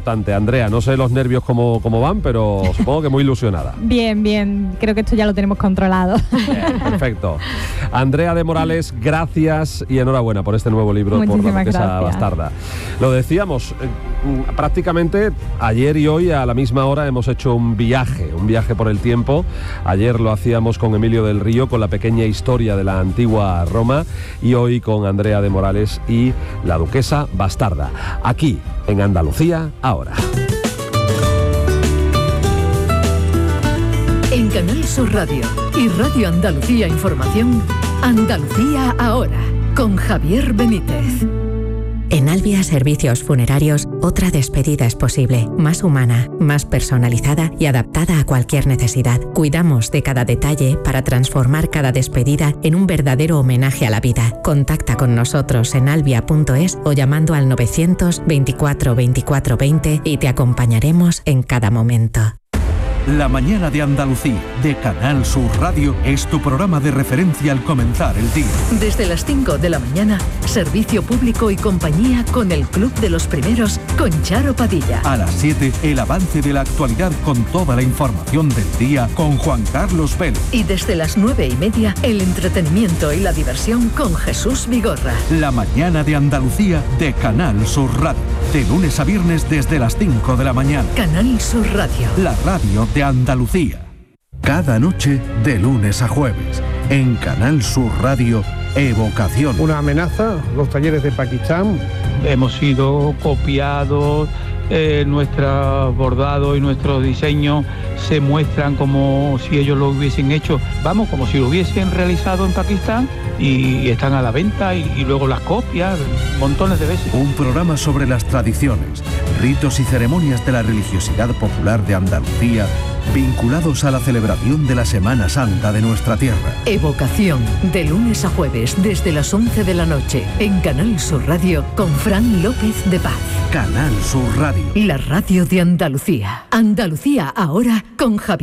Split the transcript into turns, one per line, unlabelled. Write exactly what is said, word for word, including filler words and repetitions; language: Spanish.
importante. Andrea, no sé los nervios cómo, cómo van, pero supongo que muy ilusionada.
Bien, bien, creo que esto ya lo tenemos controlado.
Bien, perfecto. Andrea de Morales, gracias y enhorabuena por este nuevo libro.
Muchísimas
por La Duquesa
gracias.
Bastarda. Lo decíamos, eh, prácticamente ayer y hoy a la misma hora hemos hecho un viaje, un viaje por el tiempo. Ayer lo hacíamos con Emilio del Río, con la pequeña historia de la antigua Roma, y hoy con Andrea de Morales y La Duquesa Bastarda. Aquí, en Andalucía, ahora.
En Canal Sur Radio y Radio Andalucía Información, Andalucía ahora, con Javier Benítez.
En Albia Servicios Funerarios, otra despedida es posible, más humana, más personalizada y adaptada a cualquier necesidad. Cuidamos de cada detalle para transformar cada despedida en un verdadero homenaje a la vida. Contacta con nosotros en albia punto es o llamando al novecientos veinticuatro veinticuatro veinte y te acompañaremos en cada momento.
La mañana de Andalucía, de Canal Sur Radio, es tu programa de referencia al comenzar el día.
Desde las cinco de la mañana, servicio público y compañía con el Club de los Primeros, con Charo Padilla.
A las siete, el avance de la actualidad con toda la información del día con Juan Carlos Vélez.
Y desde las nueve y media, el entretenimiento y la diversión con Jesús Vigorra.
La mañana de Andalucía, de Canal Sur Radio. De lunes a viernes desde las cinco de la mañana.
Canal Sur Radio.
La radio de Andalucía. Cada noche de lunes a jueves. En Canal Sur Radio, Evocación.
Una amenaza, los talleres de Pakistán.
Hemos sido copiados, eh, nuestro bordado y nuestros diseños se muestran como si ellos lo hubiesen hecho, vamos, como si lo hubiesen realizado en Pakistán, y están a la venta y, y luego las copias montones de veces.
Un programa sobre las tradiciones, ritos y ceremonias de la religiosidad popular de Andalucía, vinculados a la celebración de la Semana Santa de nuestra tierra.
Evocación, de lunes a jueves desde las once de la noche, en Canal Sur Radio, con Fran López de Paz.
Canal Sur Radio.
La radio de Andalucía. Andalucía ahora, con Javier